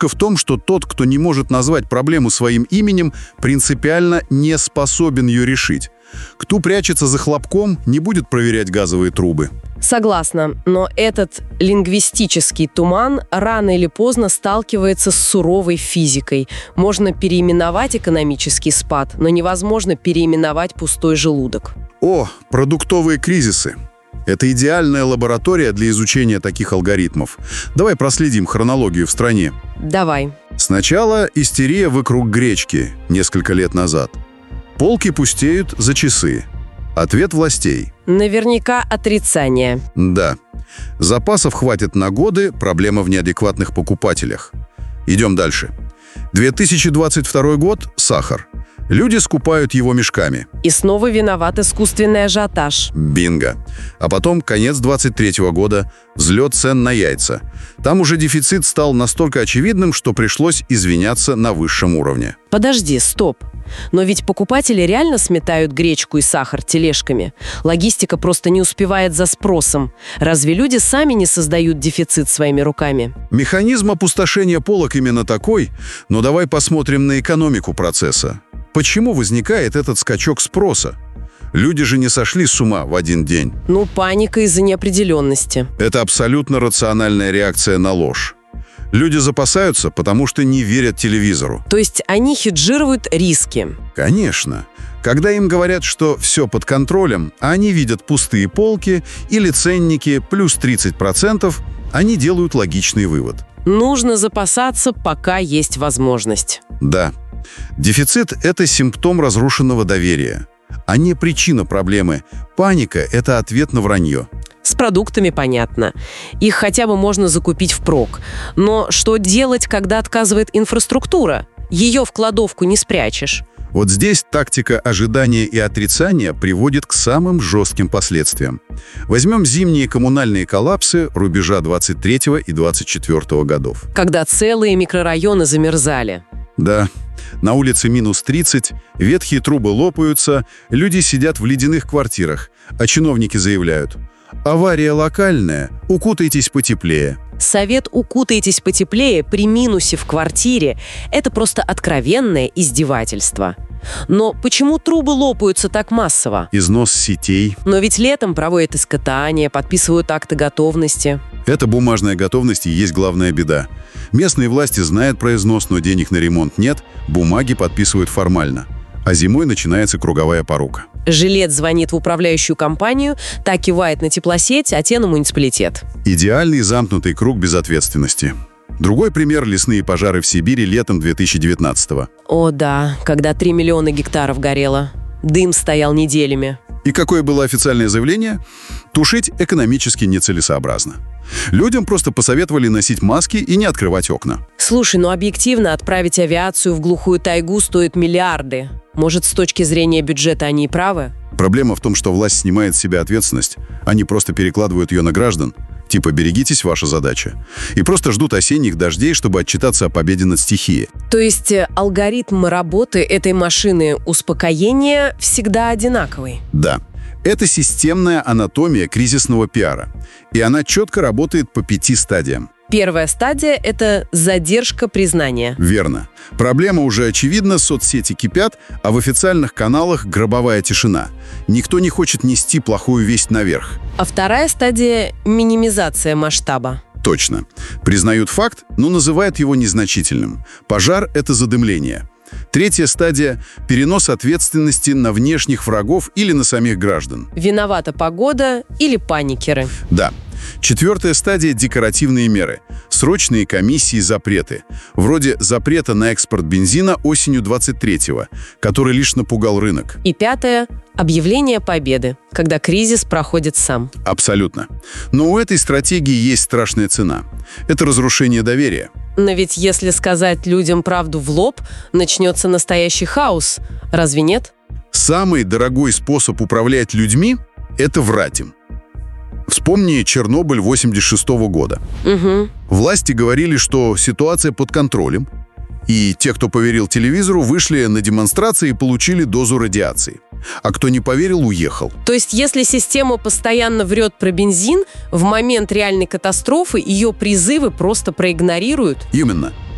Фишка в том, что тот, кто не может назвать проблему своим именем, принципиально не способен ее решить. Кто прячется за хлопком, не будет проверять газовые трубы. Согласна, но этот лингвистический туман рано или поздно сталкивается с суровой физикой. Можно переименовать экономический спад, но невозможно переименовать пустой желудок. О, продуктовые кризисы. Это идеальная лаборатория для изучения таких алгоритмов. Давай проследим хронологию в стране. Давай. Сначала истерия вокруг гречки несколько лет назад. Полки пустеют за часы. Ответ властей. Наверняка отрицание. Да. Запасов хватит на годы, проблема в неадекватных покупателях. Идем дальше. 2022 год – сахар. Люди скупают его мешками. И снова виноват искусственный ажиотаж. Бинго. А потом конец 23 года – взлет цен на яйца. Там уже дефицит стал настолько очевидным, что пришлось извиняться на высшем уровне. Подожди, стоп. Но ведь покупатели реально сметают гречку и сахар тележками. Логистика просто не успевает за спросом. Разве люди сами не создают дефицит своими руками? Механизм опустошения полок именно такой, но давай посмотрим на экономику процесса. Почему возникает этот скачок спроса? Люди же не сошли с ума в один день. Ну, паника из-за неопределенности. Это абсолютно рациональная реакция на ложь. Люди запасаются, потому что не верят телевизору. То есть они хеджируют риски? Конечно. Когда им говорят, что все под контролем, а они видят пустые полки или ценники плюс 30%, они делают логичный вывод. Нужно запасаться, пока есть возможность. Да. Дефицит – это симптом разрушенного доверия, а не причина проблемы. Паника – это ответ на вранье. С продуктами понятно. Их хотя бы можно закупить впрок. Но что делать, когда отказывает инфраструктура? Ее в кладовку не спрячешь. Вот здесь тактика ожидания и отрицания приводит к самым жестким последствиям. Возьмем зимние коммунальные коллапсы рубежа 23 и 24 годов. Когда целые микрорайоны замерзали. Да. На улице минус 30, ветхие трубы лопаются, люди сидят в ледяных квартирах, а чиновники заявляют: авария локальная, укутайтесь потеплее. Совет «укутайтесь потеплее» при минусе в квартире – это просто откровенное издевательство. Но почему трубы лопаются так массово? Износ сетей. Но ведь летом проводят испытания, подписывают акты готовности. Эта бумажная готовность и есть главная беда. Местные власти знают про износ, но денег на ремонт нет, бумаги подписывают формально. А зимой начинается круговая порука. Жилец звонит в управляющую компанию, та кивает на теплосеть, а те на муниципалитет. Идеальный замкнутый круг безответственности. Другой пример – лесные пожары в Сибири летом 2019-го. О да, когда 3 миллиона гектаров горело. Дым стоял неделями. И какое было официальное заявление? Тушить экономически нецелесообразно. Людям просто посоветовали носить маски и не открывать окна. Слушай, ну объективно отправить авиацию в глухую тайгу стоит миллиарды. Может, с точки зрения бюджета они и правы? Проблема в том, что власть снимает с себя ответственность. Они просто перекладывают ее на граждан. Типа «берегитесь, ваша задача». И просто ждут осенних дождей, чтобы отчитаться о победе над стихией. То есть алгоритм работы этой машины успокоения всегда одинаковый? Да. Это системная анатомия кризисного пиара. И она четко работает по 5 стадиям. Первая стадия – это задержка признания. Верно. Проблема уже очевидна, соцсети кипят, а в официальных каналах гробовая тишина. Никто не хочет нести плохую весть наверх. А вторая стадия – минимизация масштаба. Точно. Признают факт, но называют его незначительным. Пожар – это задымление. Третья стадия – перенос ответственности на внешних врагов или на самих граждан. Виновата погода или паникеры. Да. Четвертая стадия – декоративные меры. Срочные комиссии, запреты. Вроде запрета на экспорт бензина осенью 23-го, который лишь напугал рынок. И пятая – объявление победы, когда кризис проходит сам. Абсолютно. Но у этой стратегии есть страшная цена. Это разрушение доверия. Но ведь если сказать людям правду в лоб, начнется настоящий хаос. Разве нет? Самый дорогой способ управлять людьми – это врать им. Вспомни Чернобыль 86-го года. Угу. Власти говорили, что ситуация под контролем, и те, кто поверил телевизору, вышли на демонстрации и получили дозу радиации. А кто не поверил, уехал. То есть, если система постоянно врет про бензин, в момент реальной катастрофы ее призывы просто проигнорируют? Именно.